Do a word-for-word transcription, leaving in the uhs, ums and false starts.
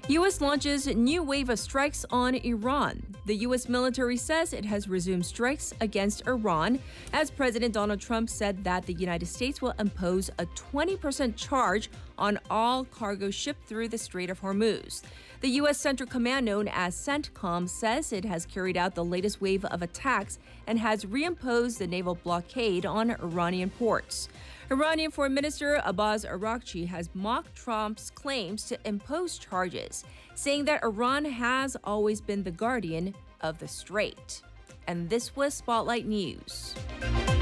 U S launches new wave of strikes on Iran. The U S military says it has resumed strikes against Iran as President Donald Trump said that the United States will impose a twenty percent charge on all cargo shipped through the Strait of Hormuz. The U S Central Command, known as CENTCOM, says it has carried out the latest wave of attacks and has reimposed the naval blockade on Iranian ports. Iranian Foreign Minister Abbas Araghchi has mocked Trump's claims to impose charges, saying that Iran has always been the guardian of the strait. And this was Spotlight News.